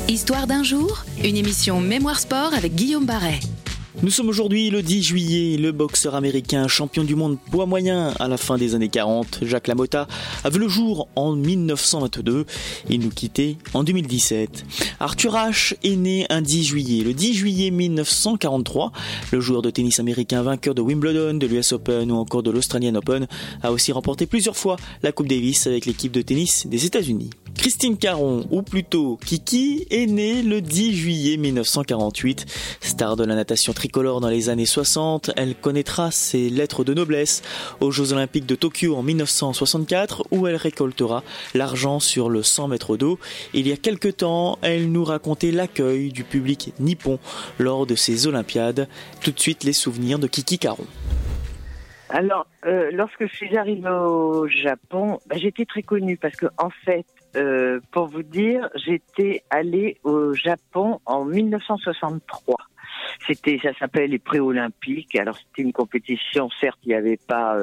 Histoire d'un jour, une émission Mémoire Sport avec Guillaume Barret. Nous sommes aujourd'hui le 10 juillet, le boxeur américain champion du monde poids moyen à la fin des années 40, Jacques LaMotta, a vu le jour en 1922 et nous quittait en 2017. Arthur Ashe est né un 10 juillet, le 10 juillet 1943. Le joueur de tennis américain vainqueur de Wimbledon, de l'US Open ou encore de l'Australian Open a aussi remporté plusieurs fois la Coupe Davis avec l'équipe de tennis des États-Unis. Christine Caron, ou plutôt Kiki, est née le 10 juillet 1948. Star de la natation tricolore dans les années 60, elle connaîtra ses lettres de noblesse aux Jeux Olympiques de Tokyo en 1964 où elle récoltera l'argent sur le 100 mètres d'eau. Il y a quelque temps, elle nous racontait l'accueil du public nippon lors de ces Olympiades. Tout de suite, les souvenirs de Kiki Caron. Alors, lorsque je suis arrivée au Japon, j'étais très connue parce que, en fait, pour vous dire, j'étais allée au Japon en 1963. Ça s'appelait les pré-olympiques. Alors c'était une compétition, certes, il n'y avait pas,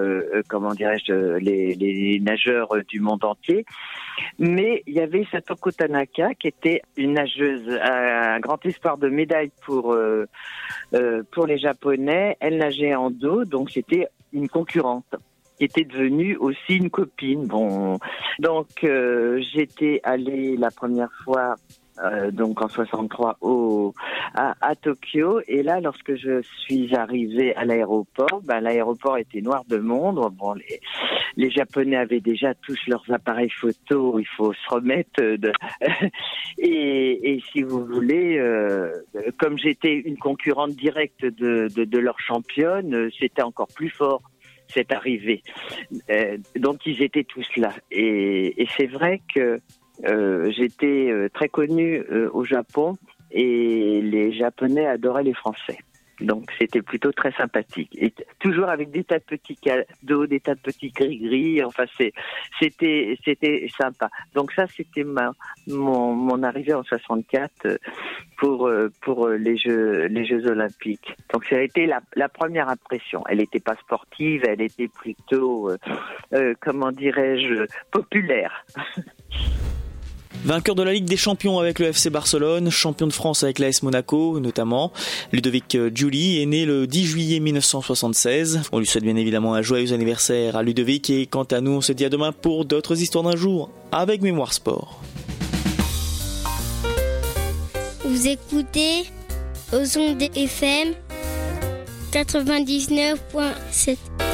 les nageurs du monde entier, mais il y avait Satoko Tanaka qui était une nageuse, un grand espoir de médaille pour les Japonais. Elle nageait en dos, donc c'était une concurrente qui était devenue aussi une copine. Bon, donc j'étais allée la première fois donc en 63 à Tokyo, et là lorsque je suis arrivée à l'aéroport, l'aéroport était noir de monde. Bon, les Japonais avaient déjà tous leurs appareils photo, il faut se remettre et si vous voulez, comme j'étais une concurrente directe de leur championne, c'était encore plus fort cette arrivée. Donc ils étaient tous là, et c'est vrai que j'étais très connue au Japon et les Japonais adoraient les Français. Donc c'était plutôt très sympathique. Et toujours avec des tas de petits cadeaux, des tas de petits gris-gris. Enfin c'était sympa. Donc ça c'était mon arrivée en 64 pour les Jeux Olympiques. Donc ça a été la première impression. Elle n'était pas sportive, elle était plutôt populaire. Vainqueur de la Ligue des Champions avec le FC Barcelone, champion de France avec l'AS Monaco notamment, Ludovic Giuli est né le 10 juillet 1976. On lui souhaite bien évidemment un joyeux anniversaire à Ludovic, et quant à nous, on se dit à demain pour d'autres histoires d'un jour avec Mémoire Sport. Vous écoutez aux ondes FM 99.7.